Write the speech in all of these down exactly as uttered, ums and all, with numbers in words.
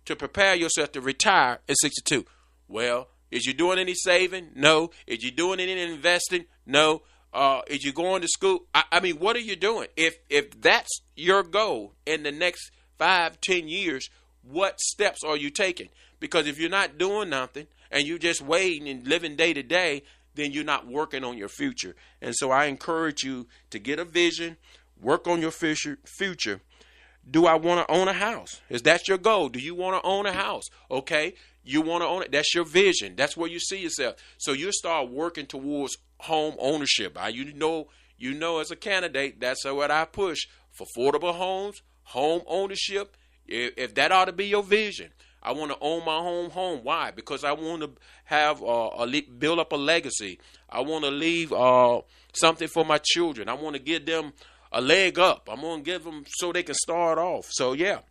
to prepare yourself to retire at sixty-two. Well, is you doing any saving? No. Is you doing any investing? No. Uh, is you going to school? I, I mean, what are you doing? If if that's your goal in the next five, ten years, what steps are you taking? Because if you're not doing nothing and you're just waiting and living day to day, then you're not working on your future. And so I encourage you to get a vision, work on your future. future. Do I want to own a house? Is that your goal? Do you want to own a house? Okay, you want to own it. That's your vision. That's where you see yourself. So you start working towards home ownership. I, you know, you know, as a candidate, that's what I push for: affordable homes, home ownership. If, if that ought to be your vision, I want to own my home home. Why? Because I want to have uh, a build up a legacy. I want to leave uh, something for my children. I want to give them a leg up. I'm going to give them so they can start off. So, yeah,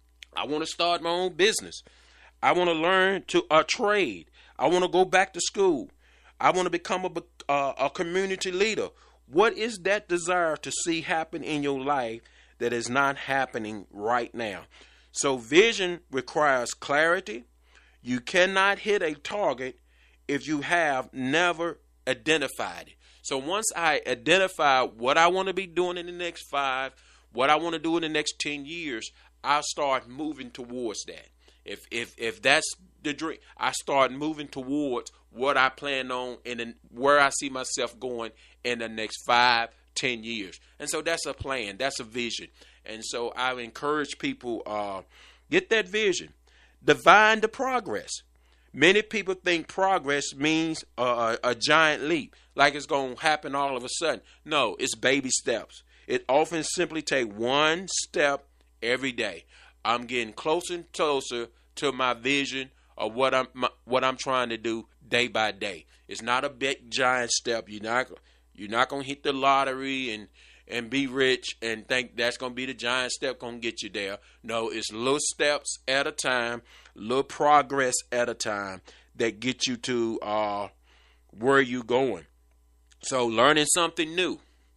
I want to start my own business. I want to learn to a uh, trade. I want to go back to school. I want to become a, uh, a community leader. What is that desire to see happen in your life that is not happening right now? So vision requires clarity. You cannot hit a target if you have never identified it. So once I identify what I want to be doing in the next five, what I want to do in the next ten years, I'll start moving towards that. If if if that's the dream, I start moving towards what I plan on and where I see myself going in the next five, ten years. And so that's a plan. That's a vision. And so I encourage people, uh, get that vision. Divine the progress. Many people think progress means a, a, a giant leap, like it's going to happen all of a sudden. No, it's baby steps. It often simply takes one step every day. I'm getting closer and closer to my vision of what I'm my, what I'm trying to do day by day. It's not a big giant step. You're not you're not going to hit the lottery and and be rich and think that's going to be the giant step going to get you there. No, it's little steps at a time, little progress at a time that get you to uh, where you going. So learning something new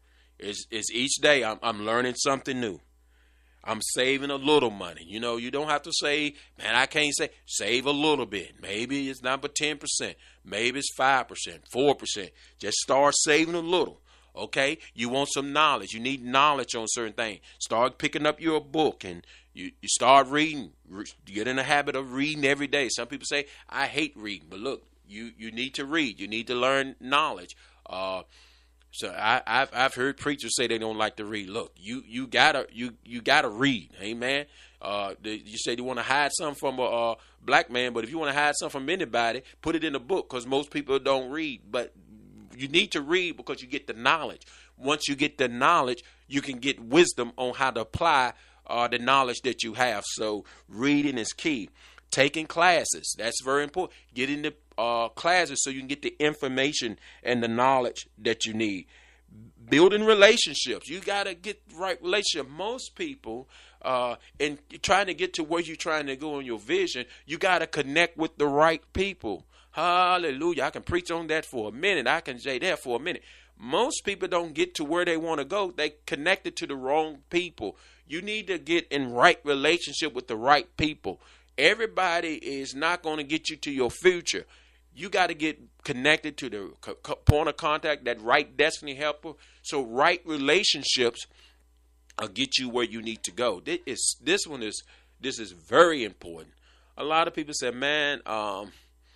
is is each day I'm, I'm learning something new. I'm saving a little money. You know, you don't have to say, man, I can't say, save a little bit. Maybe it's not but ten percent. Maybe it's five percent, four percent. Just start saving a little. Okay, you want some knowledge. You need knowledge on certain things. Start picking up your book and you, you start reading. Re- get in the habit of reading every day. Some people say, I hate reading. But look, you, you need to read. You need to learn knowledge. Uh, so I, I've I've heard preachers say they don't like to read. Look, you you gotta you you gotta read. Amen. Uh, the, you said you want to hide something from a uh, black man, but if you want to hide something from anybody, put it in a book because most people don't read. But you need to read because you get the knowledge. Once you get the knowledge, you can get wisdom on how to apply uh, the knowledge that you have. So reading is key. Taking classes, that's very important. Get into uh, classes so you can get the information and the knowledge that you need. Building relationships. You got to get the right relationship. Most people, uh, in trying to get to where you're trying to go in your vision, you got to connect with the right people. Hallelujah. I can preach on that for a minute. I can say that for a minute. Most people don't get to where they want to go. They connected to the wrong people. You need to get in right relationship with the right people. Everybody is not going to get you to your future. You got to get connected to the co- point of contact, that right destiny helper. So right relationships will get you where you need to go. This, is, this one is this is very important. A lot of people say, man, um,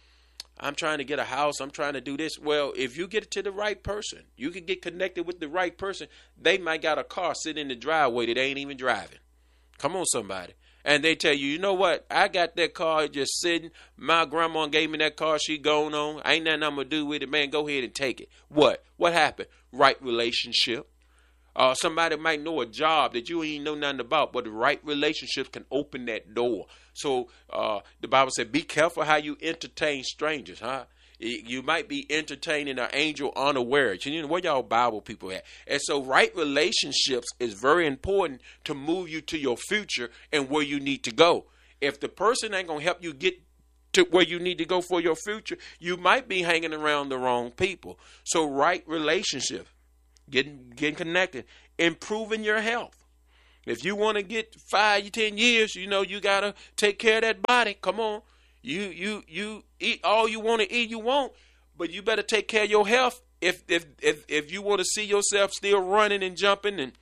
I'm trying to get a house. I'm trying to do this. Well, if you get it to the right person, you can get connected with the right person. They might got a car sitting in the driveway that they ain't even driving. Come on, somebody. And they tell you, you know what? I got that car just sitting. My grandma gave me that car. She going on. Ain't nothing I'm going to do with it. Man, go ahead and take it. What? What happened? Right relationship. Uh, somebody might know a job that you ain't know nothing about, but the right relationships can open that door. So uh, the Bible said, be careful how you entertain strangers, huh? You might be entertaining an angel unawares. You know, where y'all Bible people at? And so right relationships is very important to move you to your future and where you need to go. If the person ain't going to help you get to where you need to go for your future, you might be hanging around the wrong people. So right relationship, getting, getting connected, improving your health. If you want to get five, ten years, you know, you got to take care of that body. Come on. You, you, you eat all you want to eat, you won't, but you better take care of your health. If, if, if, if you want to see yourself still running and jumping and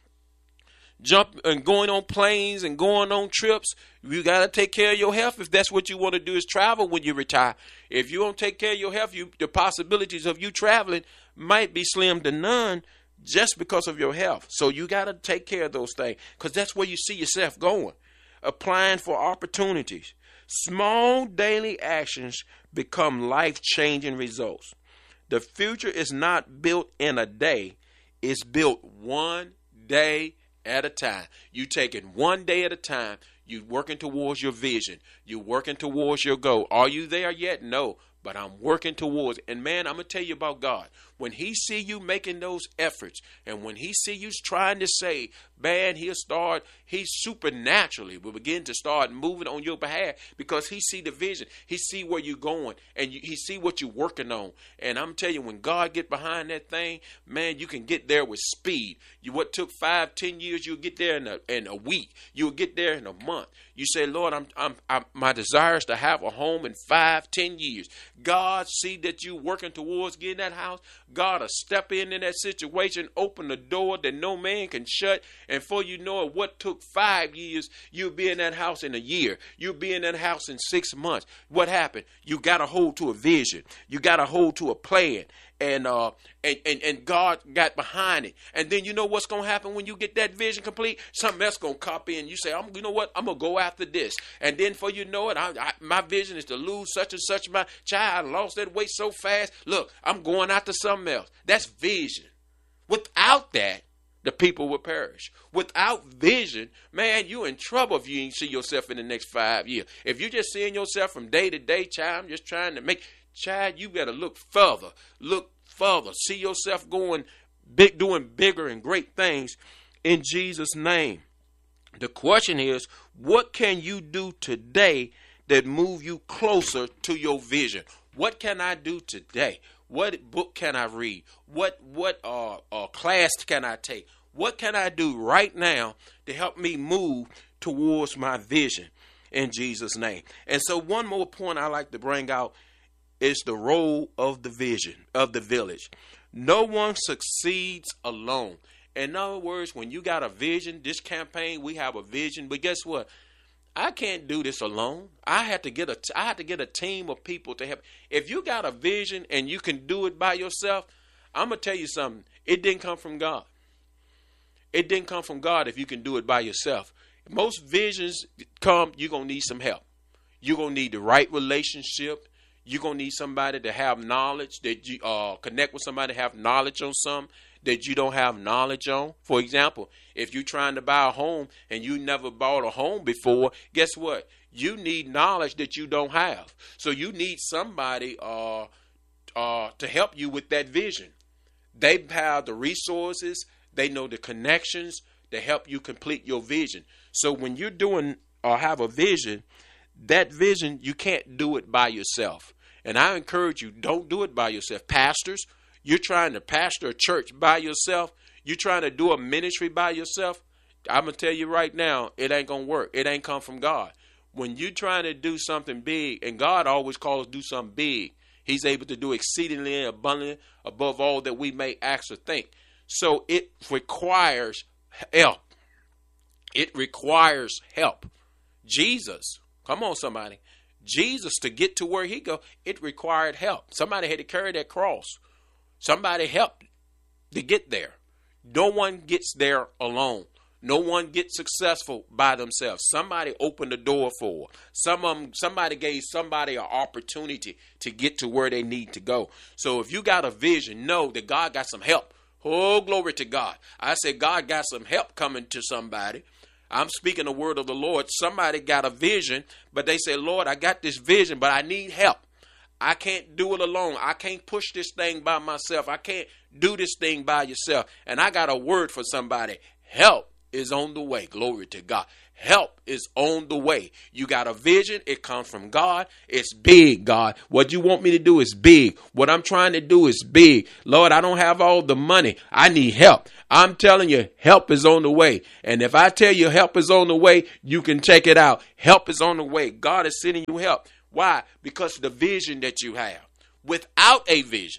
jump and going on planes and going on trips, you got to take care of your health. If that's what you want to do is travel when you retire. If you don't take care of your health, you, the possibilities of you traveling might be slim to none just because of your health. So you got to take care of those things because that's where you see yourself going, applying for opportunities. Small daily actions become life-changing results. The future is not built in a day. It's built one day at a time. You take it one day at a time. You working towards your vision. You working towards your goal. Are you there yet? No, but I'm working towards it. And man, I'm going to tell you about God. When he see you making those efforts and when he see you trying to say, man, he'll start, he supernaturally will begin to start moving on your behalf because he see the vision. He see where you're going and you, he see what you're working on. And I'm telling you, when God get behind that thing, man, you can get there with speed. You what took five, ten years, you'll get there in a, in a week. You'll get there in a month. You say, Lord, I'm, I'm, I'm, my desire is to have a home in five, ten years. God see that you working towards getting that house. God will step in in that situation, open the door that no man can shut. And before you know it, what took five years, you'll be in that house in a year. You'll be in that house in six months. What happened? You got to hold to a vision. You got to hold to a plan. And, uh, and, and, and God got behind it. And then you know what's going to happen when you get that vision complete? Something else going to copy in. You say, I'm, you know what? I'm going to go after this. And then before you know it, I, I, my vision is to lose such and such. My child lost that weight so fast. Look, I'm going after something else. That's vision. Without that, the people will perish. Without vision, man, you're in trouble if you ain't see yourself in the next five years. If you're just seeing yourself from day to day, child, I'm just trying to make, child, you better look further. Look further. See yourself going big, doing bigger and great things in Jesus' name. The question is, what can you do today that move you closer to your vision? What can I do today? What book can I read? What what uh, uh, class can I take? What can I do right now to help me move towards my vision in Jesus' name? And so one more point I like to bring out is the role of the vision, of the village. No one succeeds alone. In other words, when you got a vision, this campaign, we have a vision, but guess what? I can't do this alone. I had to get a, I had to get a team of people to help. If you got a vision and you can do it by yourself, I'm going to tell you something. It didn't come from God. It didn't come from God if you can do it by yourself. Most visions come, you're going to need some help. You're going to need the right relationship. You're going to need somebody to have knowledge, that you uh, connect with somebody to have knowledge on something that you don't have knowledge on. For example, if you're trying to buy a home and you never bought a home before, guess what? You need knowledge that you don't have. So you need somebody uh, uh, to help you with that vision. They have the resources. They know the connections to help you complete your vision. So when you're doing or have a vision, that vision, you can't do it by yourself. And I encourage you, don't do it by yourself. Pastors, you're trying to pastor a church by yourself. You're trying to do a ministry by yourself. I'm going to tell you right now, it ain't going to work. It ain't come from God. When you're trying to do something big, and God always calls do something big, he's able to do exceedingly and abundantly above all that we may ask or think. So it requires help. It requires help. Jesus, come on somebody. Jesus, to get to where he go, it required help. Somebody had to carry that cross. Somebody helped to get there. No one gets there alone. No one gets successful by themselves. Somebody opened the door for. Some of them, somebody gave somebody an opportunity to get to where they need to go. So if you got a vision, know that God got some help. Oh, glory to God. I said God got some help coming to somebody. I'm speaking the word of the Lord. Somebody got a vision, but they say, Lord, I got this vision, but I need help. I can't do it alone. I can't push this thing by myself. I can't do this thing by yourself. And I got a word for somebody. Help is on the way. Glory to God. Help is on the way. You got a vision. It comes from God. It's big, God. What you want me to do is big. What I'm trying to do is big. Lord, I don't have all the money. I need help. I'm telling you, help is on the way. And if I tell you help is on the way, you can check it out. Help is on the way. God is sending you help. Why? Because of the vision that you have. Without a vision,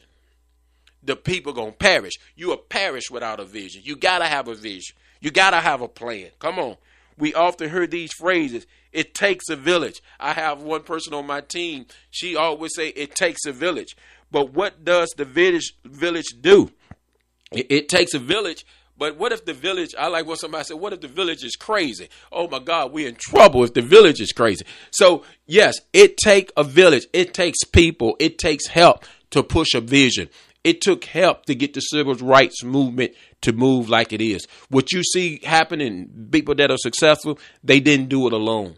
the people going to perish. You will perish without a vision. You got to have a vision. You got to have a plan. Come on. We often hear these phrases. It takes a village. I have one person on my team. She always say it takes a village. But what does the village village do? It, it takes a village. But what if the village, I like what somebody said, what if the village is crazy? Oh my God, we're in trouble if the village is crazy. So yes, it takes a village. It takes people. It takes help to push a vision. It took help to get the civil rights movement to move like it is. What you see happening, people that are successful, they didn't do it alone.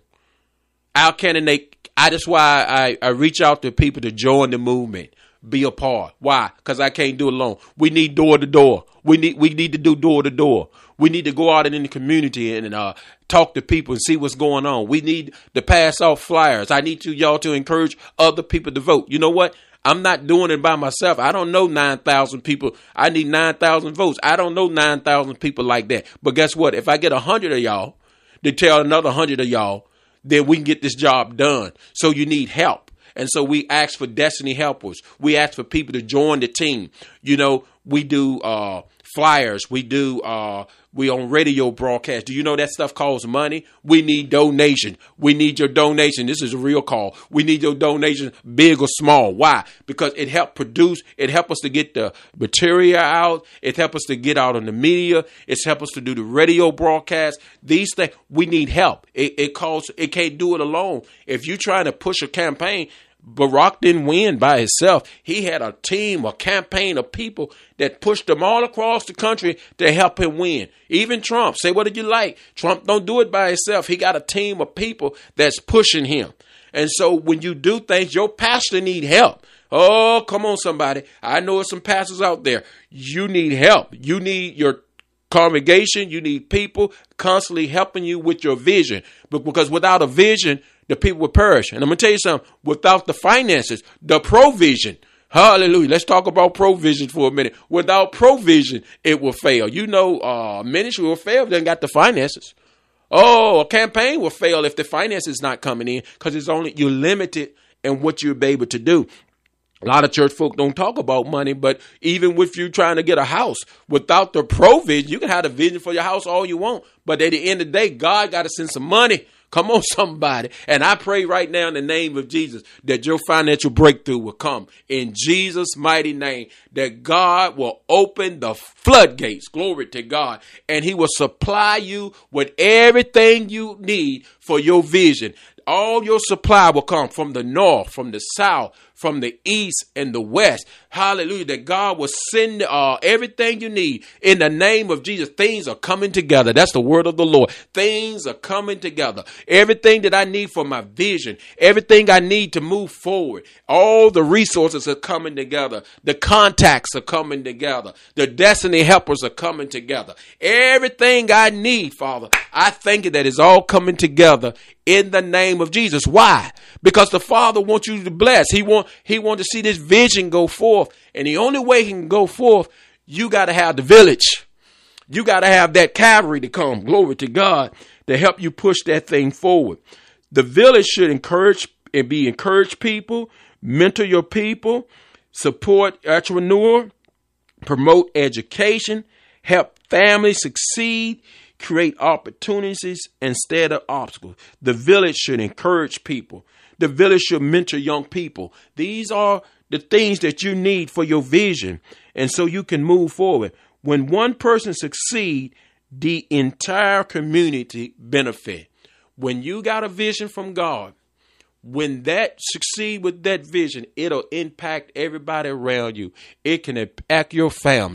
How can they? I that's why I, I reach out to people to join the movement, be a part. Why? Because I can't do it alone. We need door to door. We need we need to do door to door. We need to go out in the community and uh, talk to people and see what's going on. We need to pass off flyers. I need to y'all to encourage other people to vote. You know what? I'm not doing it by myself. I don't know nine thousand people. I need nine thousand votes. I don't know nine thousand people like that. But guess what? If I get one hundred of y'all to tell another one hundred of y'all, then we can get this job done. So you need help. And so we ask for destiny helpers. We ask for people to join the team. You know, we do uh, flyers. We do uh, we on radio broadcast. Do you know that stuff costs money? We need donation. We need your donation. This is a real call. We need your donation, big or small. Why? Because it helps produce. It helps us to get the material out. It helps us to get out on the media. It's help us to do the radio broadcast. These things, we need help. It, it costs. It can't do it alone. If you're trying to push a campaign, Barack didn't win by himself. He had a team, a campaign of people that pushed him all across the country to help him win. Even Trump, say what did you like? Trump don't do it by himself. He got a team of people that's pushing him. And so when you do things, your pastor need help. Oh, come on, somebody. I know there's some pastors out there. You need help. You need your congregation. You need people constantly helping you with your vision. But because without a vision, the people will perish. And I'm going to tell you something. Without the finances, the provision, hallelujah. Let's talk about provision for a minute. Without provision, it will fail. You know, uh, ministry will fail if they ain't got the finances. Oh, a campaign will fail if the finances is not coming in because it's only you're limited in what you'll be able to do. A lot of church folk don't talk about money, but even with you trying to get a house, without the provision, you can have the vision for your house all you want. But at the end of the day, God got to send some money. Come on, somebody. And I pray right now in the name of Jesus that your financial breakthrough will come in Jesus' mighty name, that God will open the floodgates. Glory to God. And he will supply you with everything you need for your vision. All your supply will come from the north, from the south, from the east and the west. Hallelujah. That God will send uh, everything you need in the name of Jesus. Things are coming together. That's the word of the Lord. Things are coming together. Everything that I need for my vision, everything I need to move forward, all the resources are coming together. The contacts are coming together. The destiny helpers are coming together. Everything I need, Father, I thank you that it's all coming together in the name of Jesus. Why? Because the Father wants you to bless. He want He wants to see this vision go forth. And the only way he can go forth, you got to have the village. You got to have that cavalry to come. Glory to God, to help you push that thing forward. The village should encourage and be encourage people, mentor your people, support entrepreneur, promote education, help families succeed, create opportunities instead of obstacles. The village should encourage people. The village should mentor young people. These are the things that you need for your vision. And so you can move forward. When one person succeeds, the entire community benefit. When you got a vision from God, when that succeed with that vision, it'll impact everybody around you. It can impact your family.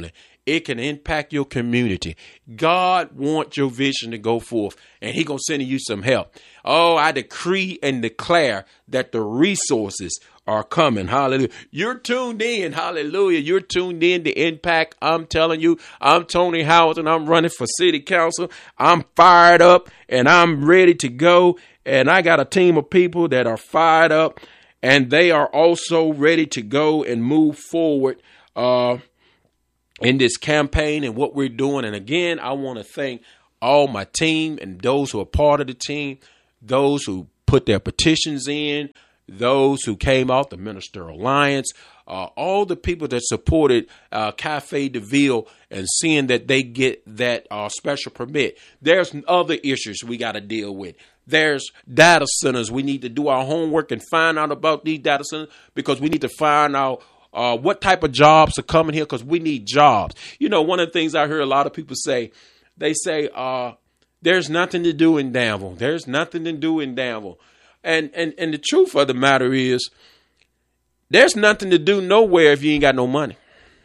it can impact your community. God wants your vision to go forth, and he going to send you some help. Oh, I decree and declare that the resources are coming. Hallelujah. You're tuned in. Hallelujah. You're tuned in to Impact. I'm telling you, I'm Tony Howard, and I'm running for city council. I'm fired up, and I'm ready to go. And I got a team of people that are fired up, and they are also ready to go and move forward uh, in this campaign and what we're doing. And again, I want to thank all my team and those who are part of the team, those who put their petitions in, those who came out, the Minister Alliance, uh, all the people that supported uh, Cafe de Ville and seeing that they get that uh, special permit. There's other issues we got to deal with. There's data centers. We need to do our homework and find out about these data centers because we need to find out uh, what type of jobs are coming here because we need jobs. You know, one of the things I hear a lot of people say, they say, uh, there's nothing to do in Danville. There's nothing to do in Danville. And, and, and the truth of the matter is there's nothing to do nowhere if you ain't got no money.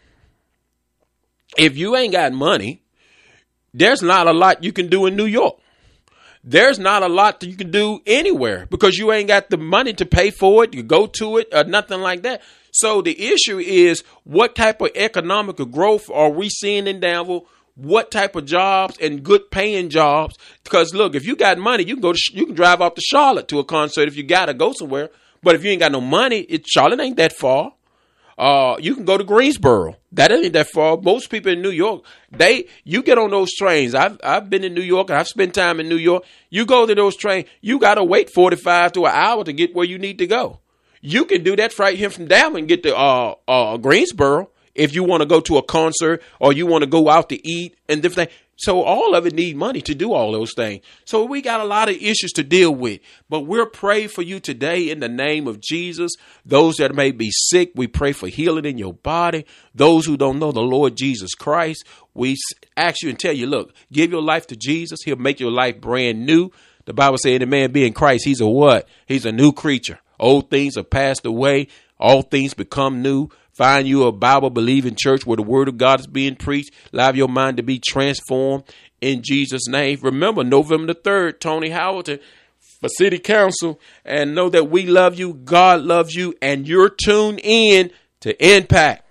If you ain't got money, there's not a lot you can do in New York. There's not a lot that you can do anywhere because you ain't got the money to pay for it. You go to it or nothing like that. So the issue is what type of economic growth are we seeing in Danville? What type of jobs and good paying jobs? Because look, if you got money, you can go to, you can drive off to Charlotte to a concert if you got to go somewhere. But if you ain't got no money, it, Charlotte ain't that far. Uh, you can go to Greensboro. That ain't that far. Most people in New York, they, you get on those trains. I've, I've been in New York and I've spent time in New York. You go to those trains, you got to wait forty-five to an hour to get where you need to go. You can do that right here from Dalvin and get to, uh, uh, Greensboro if you want to go to a concert or you want to go out to eat and different things. So all of it need money to do all those things. So we got a lot of issues to deal with, but we'll pray for you today in the name of Jesus. Those that may be sick, we pray for healing in your body. Those who don't know the Lord Jesus Christ, we ask you and tell you, look, give your life to Jesus. He'll make your life brand new. The Bible says, the man be in Christ, he's a what? He's a new creature. Old things are passed away. All things become new. Find you a Bible-believing church where the word of God is being preached. Allow your mind to be transformed in Jesus' name. Remember, November the third, Tony Howard for City Council. And know that we love you, God loves you, and you're tuned in to Impact.